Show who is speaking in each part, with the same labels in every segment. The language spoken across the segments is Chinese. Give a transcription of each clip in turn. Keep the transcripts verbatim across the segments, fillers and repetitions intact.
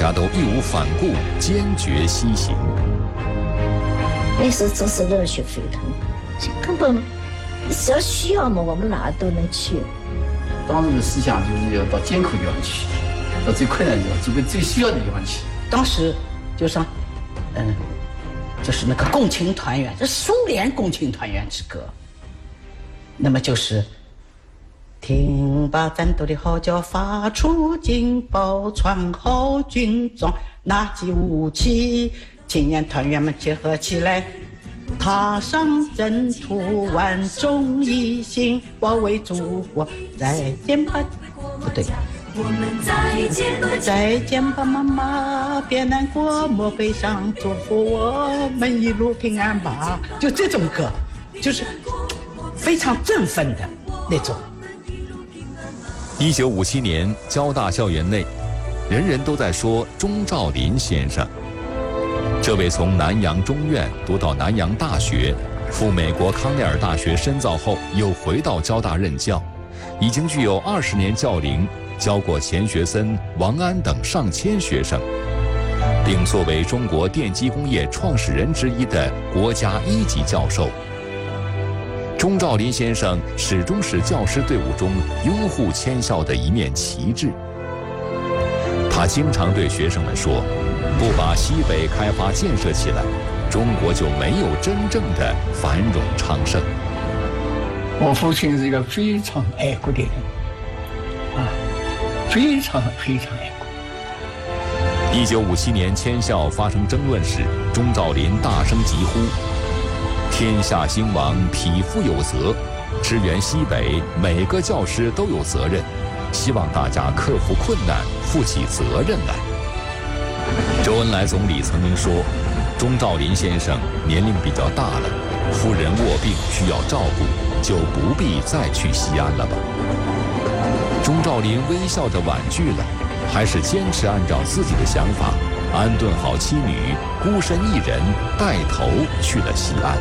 Speaker 1: 家都义无反顾，坚决西行。
Speaker 2: 那时候真是热血沸腾，根本只要需要嘛，我们哪都能去。
Speaker 3: 当时的思想就是要到艰苦地方去，到最困难的地方，最最需要的地方去。
Speaker 4: 当时就说，嗯，就是那个共青团圆，这苏联共青团圆之歌。那么就是，听吧，战斗的号角发出警报，传好军装，拿起武器，青年团员们结合起来。踏上征途，万众一心，保卫祖国。再见吧，不对，
Speaker 5: 我们再见吧，
Speaker 4: 再见吧，妈妈，别难过，莫悲伤，祝福我们一路平安吧。就这种歌，就是非常振奋的那种。
Speaker 1: 一九五七年，交大校园内，人人都在说钟兆林先生。这位从南洋中院读到南洋大学，赴美国康奈尔大学深造后，又回到交大任教，已经具有二十年教龄，教过钱学森、王安等上千学生，并作为中国电机工业创始人之一的国家一级教授。钟兆林先生始终是教师队伍中拥护迁校的一面旗帜。他经常对学生们说，不把西北开发建设起来，中国就没有真正的繁荣昌盛。
Speaker 3: 我父亲是一个非常爱国的人，啊，非常非常爱国。
Speaker 1: 一九五七年迁校发生争论时，钟兆林大声疾呼：“天下兴亡，匹夫有责，支援西北，每个教师都有责任，希望大家克服困难，负起责任来。”周恩来总理曾经说，钟兆林先生年龄比较大了，夫人卧病需要照顾，就不必再去西安了吧。钟兆林微笑着婉拒了，还是坚持按照自己的想法，安顿好妻女，孤身一人带头去了西安。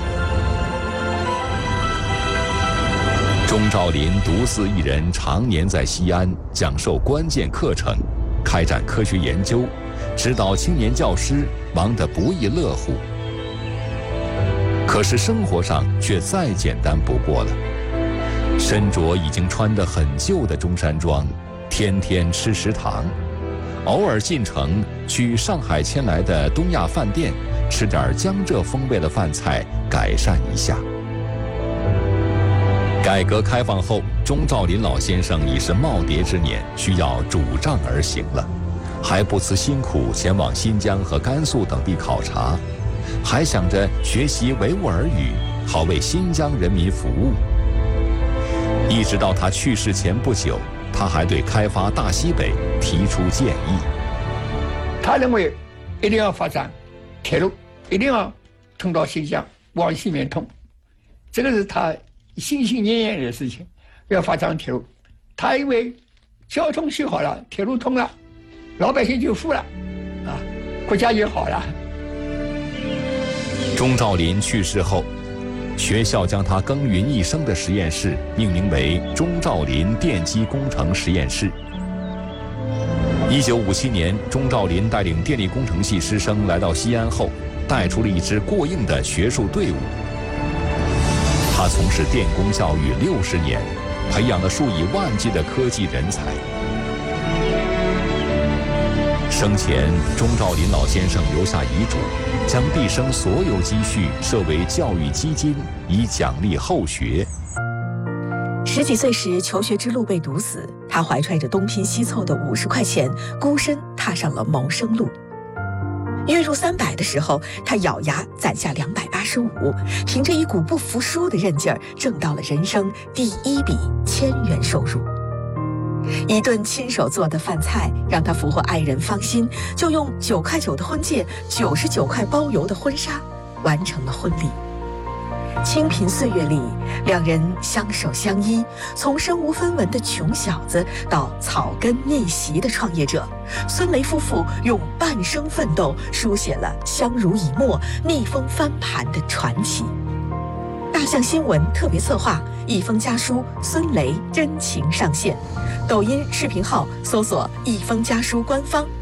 Speaker 1: 钟兆林独自一人常年在西安讲授关键课程，开展科学研究，指导青年教师，忙得不亦乐乎。可是生活上却再简单不过了，身着已经穿得很旧的中山装，天天吃食堂，偶尔进城去上海迁来的东亚饭店吃点江浙风味的饭菜，改善一下。改革开放后，钟兆林老先生已是耄耋之年，需要主杖而行了，还不辞辛苦前往新疆和甘肃等地考察，还想着学习维吾尔语，好为新疆人民服务。一直到他去世前不久，他还对开发大西北提出建议。
Speaker 3: 他认为一定要发展铁路，一定要通到新疆，往西面通，这个是他心心念念的事情，要发展铁路。他因为交通修好了，铁路通了，老百姓就富了，啊，国家也好了。
Speaker 1: 钟兆林去世后，学校将他耕耘一生的实验室命名为钟兆林电机工程实验室。一九五七年，钟兆林带领电力工程系师生来到西安后，带出了一支过硬的学术队伍。他从事电工教育六十年，培养了数以万计的科技人才。生前，钟兆林老先生留下遗嘱，将毕生所有积蓄设为教育基金，以奖励后学。
Speaker 6: 十几岁时，求学之路被堵死，他怀揣着东拼西凑的五十块钱，孤身踏上了谋生路。月入三百的时候，他咬牙攒下两百八十五，凭着一股不服输的韧劲儿，挣到了人生第一笔千元收入。一顿亲手做的饭菜让他俘获爱人芳心，就用九块九的婚戒、九十九块包邮的婚纱，完成了婚礼。清贫岁月里，两人相守相依，从身无分文的穷小子到草根逆袭的创业者，孙雷夫妇用半生奋斗书写了相濡以沫、逆风翻盘的传奇。大象新闻特别策划，一封家书孙雷真情上线。抖音视频号搜索一封家书官方。